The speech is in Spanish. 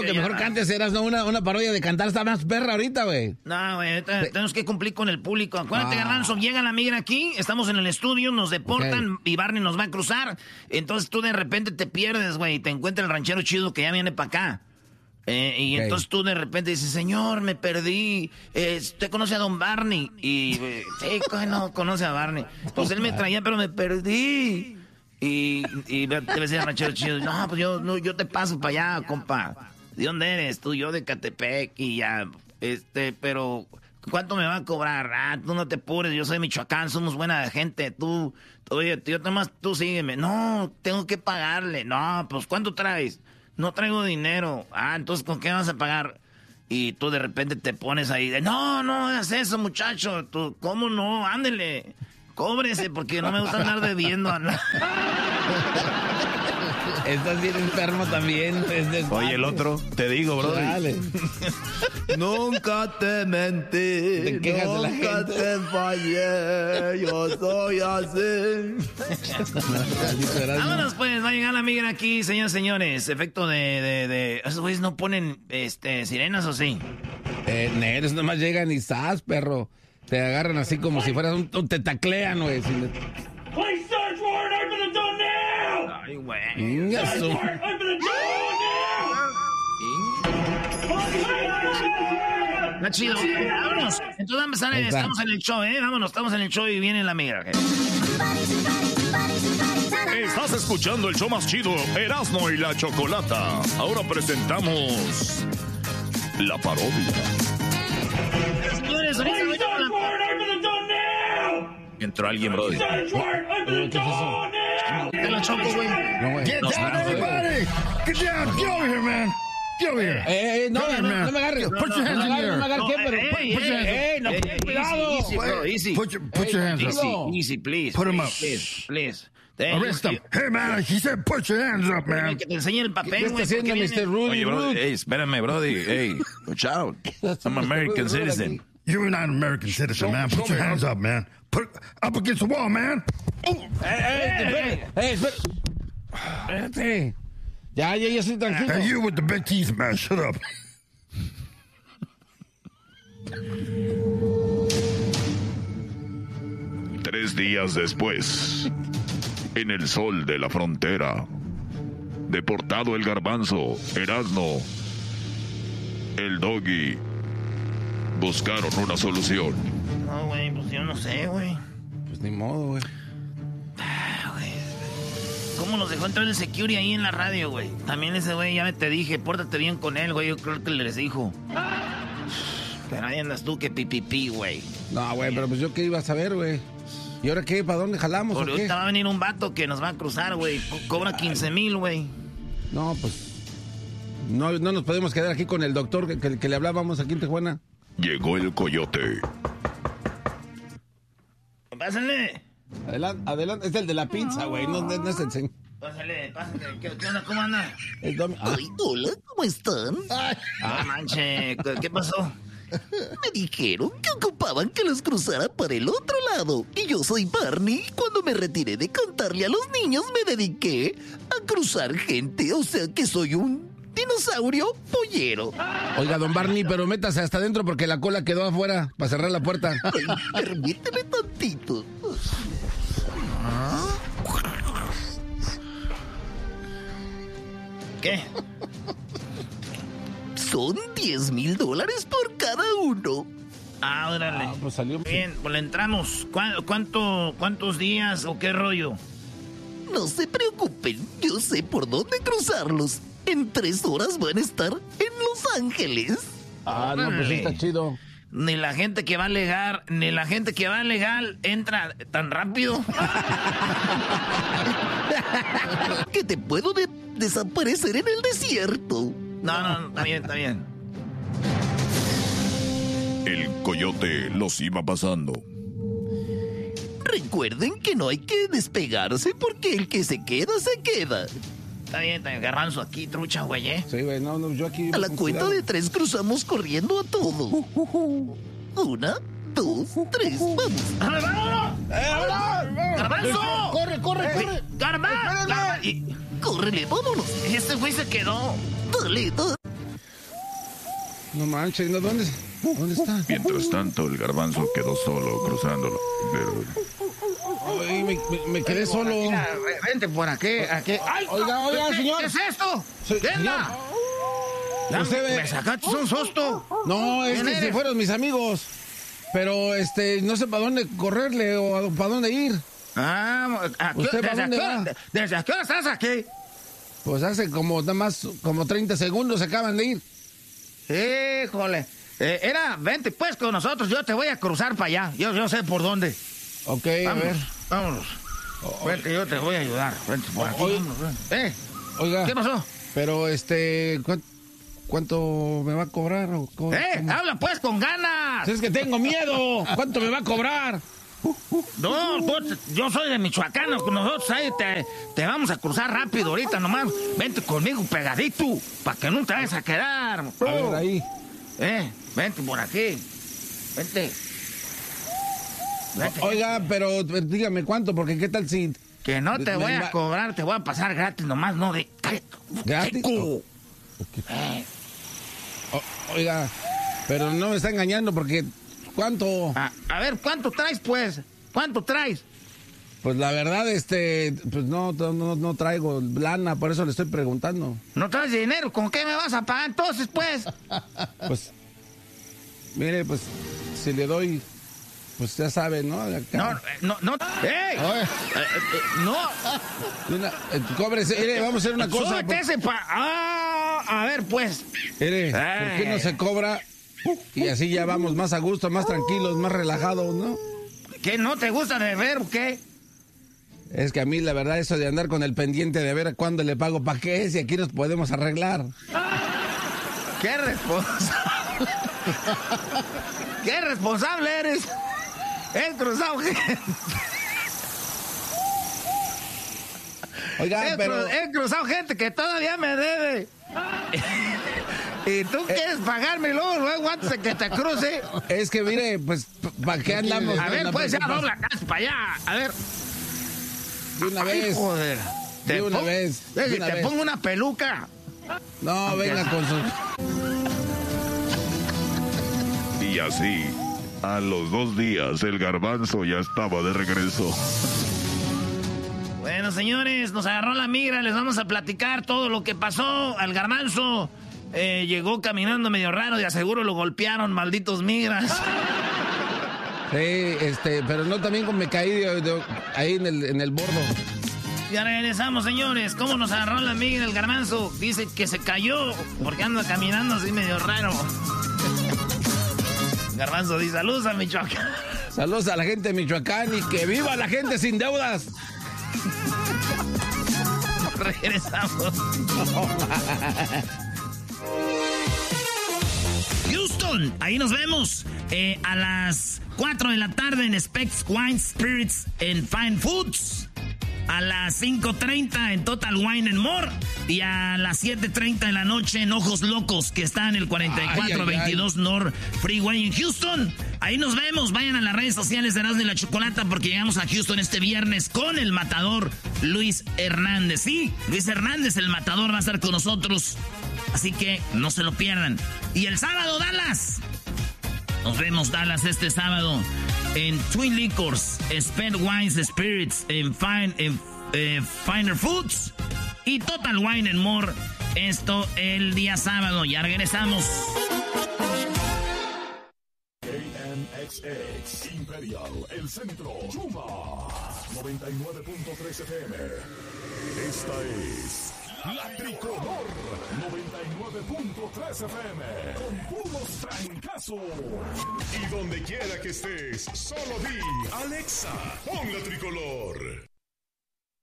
que mejor cantes, eras, ¿no? Una parodia de cantar está más perra ahorita, güey. No, güey, tenemos que cumplir con el público. Acuérdate, Garbanzo, llega la migra aquí, estamos en el estudio, nos deportan y Barney nos va a cruzar. Entonces tú de repente te pierdes, güey, y te encuentra el ranchero chido que ya viene para acá. Entonces tú de repente dices, señor, me perdí. ¿Usted conoce a don Barney? Y sí, no conoce a Barney. Pues él me traía, pero me perdí. Y te decía el ranchero chido, no, pues yo te paso para allá, compa. ¿De dónde eres? Tú, yo de Catepec y ya, pero ¿cuánto me va a cobrar? Tú no te apures, yo soy Michoacán, somos buena gente, oye, yo nomás, tú sígueme. No, tengo que pagarle. No, pues ¿cuánto traes? No traigo dinero. Entonces, ¿con qué vas a pagar? Y tú de repente te pones ahí de, no hagas eso, muchacho. Tú, ¿cómo no? Ándele, cóbrese, porque no me gusta andar debiendo a nada. Estás bien enfermo también. Oye, el otro, te digo, bro. Dale. Nunca te mentí. Te quejas de la nunca gente. te fallé. Yo soy así. Vámonos, pues, va a llegar la migra aquí, señores. Efecto de esos güeyes no ponen sirenas, ¿o sí? Esos nomás llegan y ¡zas, perro! Te agarran así como si fueras te taclean, güey. Please search warrant, open the door now! Ay, güey. Search warrant, open the door now! Está chido. Vámonos. Entonces vamos a empezar, estamos en el show, Vámonos, estamos en el show y viene la migra. Estás escuchando el show más chido, Erasmo y la Chocolata. Ahora presentamos la parodia. Señores, ahorita voy Search a warrant, open the door now! Entró alguien, brody. Search warrant, open the door now! Te lo choco, güey. No, güey. Get down, everybody! Get down! Get over here, man! Get over here! No me agarres. Put your hands in the air. No me agarres, ¿qué? Pero put your hands up. Cuidado. Easy, bro, easy. Put your hands up. Easy, please. Put 'em up. Please. Arrest him. Hey, man, he said put your hands up, man. Que te enseñe el ¿Qué papel, está güey. haciendo porque Mr. viene- Rudy? Oye, bro, hey, espérame, brody. Hey, watch out. I'm an American citizen. You're not an American citizen, man. Put your hands up, man. Put up against the wall, man. Espérate. Ya estoy tranquilo. Hey, you with the big teeth, man. Shut up. Tres días después, en el sol de la frontera, deportado el Garbanzo, Erasmo, el Doggy, buscaron una solución. No, güey, pues yo no sé, güey. Pues ni modo, güey. ¿Cómo nos dejó entrar el security ahí en la radio, güey? También ese güey, ya te dije, pórtate bien con él, güey. Yo creo que les dijo. Pero ahí andas tú que pipipi, güey. No, güey, pero pues yo qué iba a saber, güey. ¿Y ahora qué? ¿Para dónde jalamos o qué? Ahorita va a venir un vato que nos va a cruzar, güey. Cobra 15,000, güey. No, pues... No nos podemos quedar aquí con el doctor que le hablábamos aquí en Tijuana. Llegó el coyote. Pásale. Adelante. Es el de la pizza, güey. No es el señor. Pásale. ¿Qué onda? ¿Cómo anda? Ay, hola, ¿cómo están? No manche, ¿qué pasó? Me dijeron que ocupaban que los cruzara para el otro lado. Y yo soy Barney. Cuando me retiré de cantarle a los niños, me dediqué a cruzar gente. O sea que soy un dinosaurio pollero. Oiga, don Barney, pero métase hasta adentro porque la cola quedó afuera para cerrar la puerta. Ay, permíteme tantito. ¿Qué? Son $10,000 por cada uno. Órale. Pues salió... Bien, pues le entramos. ¿Cuántos días o qué rollo? No se preocupen, yo sé por dónde cruzarlos. En 3 horas van a estar en Los Ángeles. No, pues sí está chido. Ni la gente que va legal, entra tan rápido. Que te puedo desaparecer en el desierto. No, está bien. El coyote los iba pasando. Recuerden que no hay que despegarse porque el que se queda, se queda. Está bien, Garbanzo aquí, trucha, güey, Sí, güey, no, yo aquí... A la cuenta de 3 cruzamos corriendo a todo. 1, 2, 3, vamos. ¡Vámonos! ¡Garbanzo! ¡Corre! ¡Garbanzo! Córrele, vámonos. Este güey se quedó. Dale. No manches, ¿no? ¿Dónde está? Mientras tanto, el garbanzo quedó solo cruzándolo. Ay, me quedé solo. Mira, vente por aquí. ¡Ay! Oiga, señor. ¿Qué es esto? ¿Qué anda? Me sacaste un susto. No, es ¿Quién que eres? se fueron mis amigos. Pero, no sé para dónde correrle o para dónde ir. ¿Desde a qué hora estás aquí? Pues hace nada más como 30 segundos se acaban de ir. Híjole. Vente pues con nosotros, yo te voy a cruzar para allá. Yo sé por dónde. Ok, a ver. Vámonos. Vente, yo te voy a ayudar. Vente por aquí. Vámonos, ven. Oiga. ¿Qué pasó? Pero, ¿cuánto me va a cobrar? ¿Cómo? Habla pues con ganas. Es que tengo miedo. ¿Cuánto me va a cobrar? No, yo soy de Michoacán, nosotros ahí te vamos a cruzar rápido ahorita nomás. Vente conmigo pegadito, para que no te vayas a quedar. A ver, ahí. Vente por aquí. Vente. Oiga, pero dígame cuánto, porque qué tal si... Que no te voy a cobrar, te voy a pasar gratis nomás, no de... ¿Gratis? Okay. Oiga, pero no me está engañando porque... ¿Cuánto? A ver, ¿cuánto traes, pues? ¿Cuánto traes? Pues la verdad, pues no traigo lana, por eso le estoy preguntando. ¿No traes dinero? ¿Con qué me vas a pagar entonces, pues? Pues, mire, pues, si le doy, pues ya sabe, ¿no? Acá. No. ¡Ey! No. Cóbrese, mire, vamos a hacer una cosa. Súbete ese a ver, pues. Mire, ¿por qué no se cobra? Y así ya vamos más a gusto, más tranquilos, más relajados, ¿no? ¿Qué, no te gusta de ver o qué? Es que a mí la verdad eso de andar con el pendiente de ver cuándo le pago para qué es y aquí nos podemos arreglar. ¡Qué responsable! ¡Qué responsable eres! He cruzado gente. Oiga, He cruzado gente que todavía me debe. Y tú quieres pagarme luego antes de que te cruce. Es que mire, pues, ¿para qué andamos? A ver, pues ya dobla casa para allá. A ver. De una vez. Joder. De una vez. Te pongo una peluca. No, venga con su... Y así, a los 2 días, el garbanzo ya estaba de regreso. Bueno, señores, nos agarró la migra. Les vamos a platicar todo lo que pasó al garbanzo. Llegó caminando medio raro, de aseguro lo golpearon, malditos migras. Sí, pero no también me caí ahí en el bordo. Ya regresamos, señores. ¿Cómo nos agarró la migra el garbanzo? Dice que se cayó porque anda caminando así medio raro. Garbanzo dice, saludos a Michoacán. Saludos a la gente de Michoacán y que viva la gente sin deudas. Regresamos. Houston, ahí nos vemos a las 4 de la tarde en Specs Wine Spirits and Fine Foods. A las 5:30 en Total Wine and More. Y a las 7:30 de la noche en Ojos Locos, que está en el 4422 North Freeway en Houston. Ahí nos vemos. Vayan a las redes sociales de Erasmo y la Chocolata porque llegamos a Houston este viernes con el matador Luis Hernández. Sí, Luis Hernández, el matador, va a estar con nosotros. Así que no se lo pierdan. Y el sábado, Dallas. Nos vemos, Dallas, este sábado en Twin Liquors, Spent Wines Spirits, en Finer Foods y Total Wine and More. Esto el día sábado. Ya regresamos. KMXX Imperial, el centro, Chuma 99.3 FM. Esta es La Tricolor 99.3 FM con puros trancazos. Y donde quiera que estés, solo di Alexa, pon La Tricolor.